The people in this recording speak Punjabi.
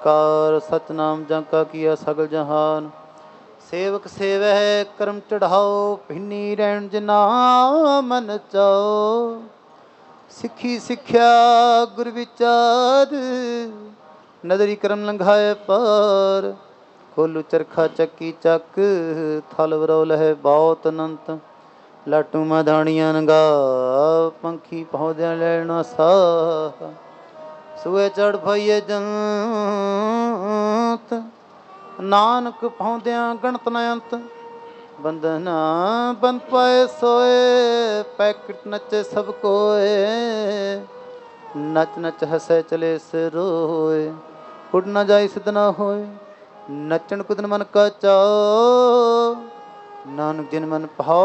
ਕਾਰ ਸਤਨਾਮ ਜਾਂ ਕਾ ਕੀਆ ਸਗਲ ਜਹਾਨ। ਸੇਵਕ ਸੇਵੈ ਕਰਮ ਚੜਾਓ, ਭਿੰਨੀ ਰਹਿਣ ਜਿਨਾ ਮਨ ਚਾਓ। ਸਿੱਖੀ ਸਿੱਖਿਆ ਗੁਰ ਵਿਚਾਰ, ਨਦਰੀ ਕਰਮ ਲੰਘਾਏ ਪਾਰ। ਖੋਲੂ ਚਰਖਾ ਚੱਕੀ ਚੱਕ, ਥਲ ਵਰੋ ਲਹੇ ਬਹੁਤ ਅਨੰਤ। ਲਾਟੂ ਮਧਾਣੀਆਂ ਨੰਗਾ, ਪੰਖੀ ਪਹੁੰਚਦਿਆਂ ਲੈਣਾ ਸਾਹ। ਸੂਏ ਚੜ੍ਹ ਪਈਏ ਜੰਤ, ਨਾਨਕ ਪਾਉਂਦਿਆਂ ਗਣਤ ਨ ਅੰਤ। ਬੰਧਨਾ ਬੰਧ ਪਾਏ ਸੋਏ, ਪੈਕਟ ਨੱਚੇ ਸਭ ਕੋਏ। ਨੱਚ ਨੱਚ ਹੱਸੈ ਚਲੇ ਸਿਰੋਏ, ਉੱਡ ਨਾ ਜਾਈ ਸਿੱਧ ਨਾ ਹੋਏ। ਨੱਚਣ ਕੁੱਦਣ ਮਨ ਕਾ ਚਾਉ, ਨਾਨਕ ਜਿਨ ਮਨ ਭਾਉ।